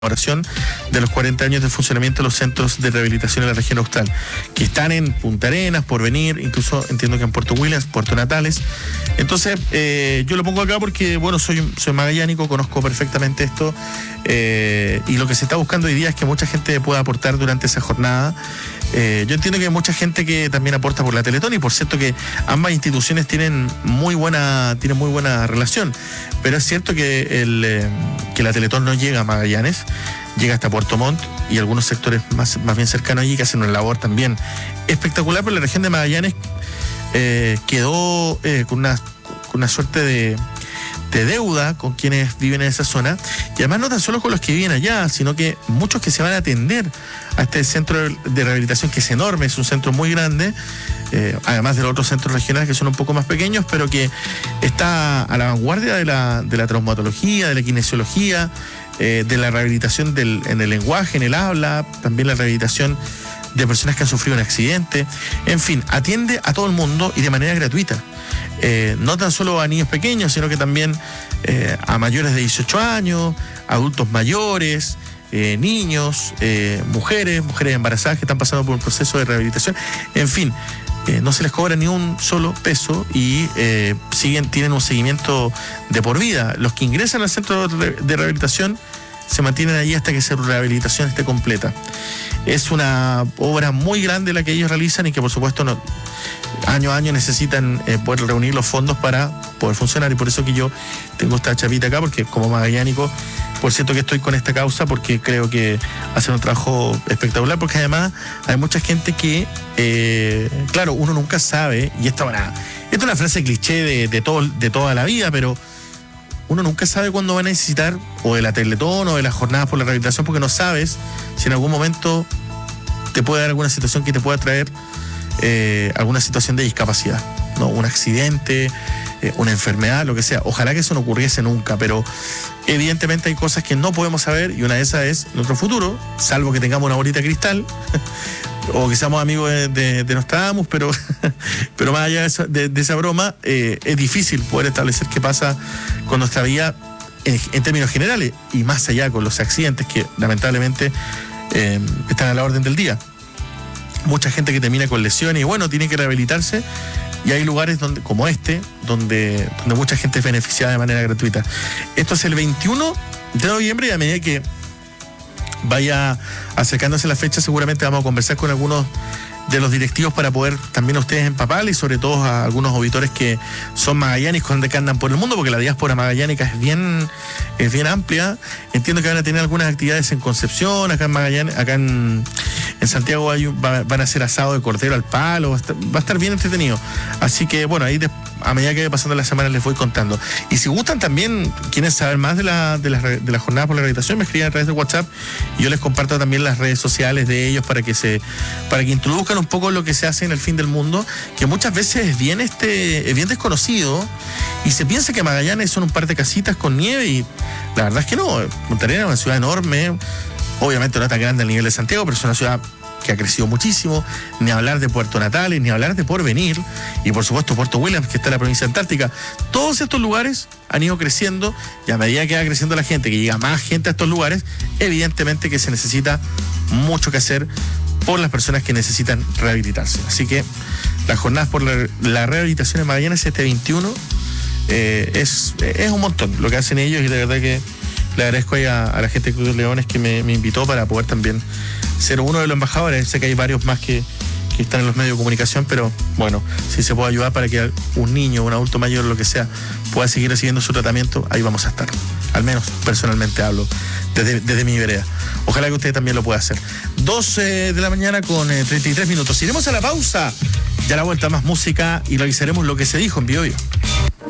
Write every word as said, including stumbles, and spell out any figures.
conmemoración de los cuarenta años de funcionamiento de los centros de rehabilitación en la región austral, que están en Punta Arenas, Porvenir, incluso entiendo que en Puerto Williams, Puerto Natales. Entonces, eh, yo lo pongo acá porque, bueno, soy, soy magallánico, conozco perfectamente esto, eh, y lo que se está buscando hoy día es que mucha gente pueda aportar durante esa jornada. Eh, yo entiendo que hay mucha gente que también aporta por la Teletón, y por cierto que ambas instituciones tienen muy buena, tienen muy buena relación, pero es cierto que, el, eh, que la Teletón no llega a Magallanes, llega hasta Puerto Montt y algunos sectores más, más bien cercanos allí que hacen una labor también espectacular, pero la región de Magallanes eh, quedó eh, con, una, con una suerte de, de deuda con quienes viven en esa zona, y además no tan solo con los que viven allá, sino que muchos que se van a atender a este centro de rehabilitación, que es enorme, es un centro muy grande, eh, además de los otros centros regionales que son un poco más pequeños, pero que está a la vanguardia de la, de la traumatología, de la kinesiología, eh, de la rehabilitación del, en el lenguaje, en el habla, también la rehabilitación de personas que han sufrido un accidente. En fin, atiende a todo el mundo y de manera gratuita. Eh, no tan solo a niños pequeños, sino que también eh, a mayores de dieciocho años, adultos mayores, eh, niños, eh, mujeres, mujeres embarazadas que están pasando por un proceso de rehabilitación. En fin, eh, no se les cobra ni un solo peso y eh, siguen, tienen un seguimiento de por vida. Los que ingresan al centro de rehabilitación se mantienen allí hasta que su rehabilitación esté completa. Es una obra muy grande la que ellos realizan y que por supuesto no, año a año necesitan eh, poder reunir los fondos para poder funcionar, y por eso que yo tengo esta chapita acá, porque como magallánico, por cierto que estoy con esta causa, porque creo que hacen un trabajo espectacular, porque además hay mucha gente que, eh, claro, uno nunca sabe, y esta, bueno, esta es una frase cliché de, de, todo, de toda la vida, pero uno nunca sabe cuándo va a necesitar o de la Teletón o de las jornadas por la rehabilitación, porque no sabes si en algún momento te puede dar alguna situación que te pueda traer eh, alguna situación de discapacidad, ¿no? Un accidente, eh, una enfermedad, lo que sea. Ojalá que eso no ocurriese nunca, pero evidentemente hay cosas que no podemos saber, y una de esas es nuestro futuro, salvo que tengamos una bolita de cristal o que seamos amigos de, de, de Nostradamus, pero, pero más allá de esa, de, de esa broma, eh, es difícil poder establecer qué pasa con nuestra vida en, en términos generales, y más allá con los accidentes que lamentablemente eh, están a la orden del día. Mucha gente que termina con lesiones y bueno, tiene que rehabilitarse, y hay lugares donde, como este, donde, donde mucha gente es beneficiada de manera gratuita. Esto es el veintiuno de noviembre, y a medida que vaya acercándose la fecha, seguramente vamos a conversar con algunos de los directivos para poder también a ustedes empaparles, y sobre todo a algunos auditores que son magallánicos que andan por el mundo, porque la diáspora magallánica es bien, es bien amplia. Entiendo que van a tener algunas actividades en Concepción, acá en Magallanes, acá en, en Santiago hay, va, van a hacer asado de cordero al palo, va a estar, va a estar bien entretenido. Así que bueno, ahí de, a medida que vaya pasando las semanas les voy contando. Y si gustan también, quieren saber más de la, de la, de la jornada por la rehabilitación, me escriben a través de WhatsApp y yo les comparto también las redes sociales de ellos para que se, para que introduzcan un poco lo que se hace en el fin del mundo, que muchas veces es bien este, es bien desconocido, y se piensa que Magallanes son un par de casitas con nieve, y la verdad es que no. Punta Arenas es una ciudad enorme, obviamente no tan grande al nivel de Santiago, pero es una ciudad que ha crecido muchísimo, ni hablar de Puerto Natales, ni hablar de Porvenir, y por supuesto Puerto Williams, que está en la provincia de Antártica. Todos estos lugares han ido creciendo, y a medida que va creciendo la gente, que llega más gente a estos lugares, evidentemente que se necesita mucho que hacer por las personas que necesitan rehabilitarse. Así que las jornadas por la, la rehabilitación en Magallanes este veintiuno eh, es, es un montón lo que hacen ellos, y de verdad que le agradezco ahí a, a la gente de Cruz Leones que me, me invitó para poder también ser uno de los embajadores. Sé que hay varios más que, que están en los medios de comunicación, pero bueno, si se puede ayudar para que un niño, un adulto mayor, lo que sea, pueda seguir recibiendo su tratamiento, ahí vamos a estar. Al menos personalmente hablo desde, desde mi vereda. Ojalá que usted también lo pueda hacer. doce de la mañana con eh, treinta y tres minutos. Iremos a la pausa. Ya a la vuelta más música y revisaremos lo que se dijo en Biobío.